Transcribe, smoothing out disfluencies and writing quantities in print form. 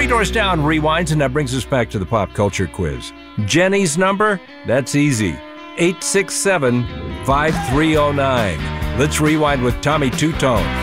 Three Doors Down rewinds, and that brings us back to the pop culture quiz. Jenny's number? That's easy. 867-5309. Let's rewind with Tommy Two Tone.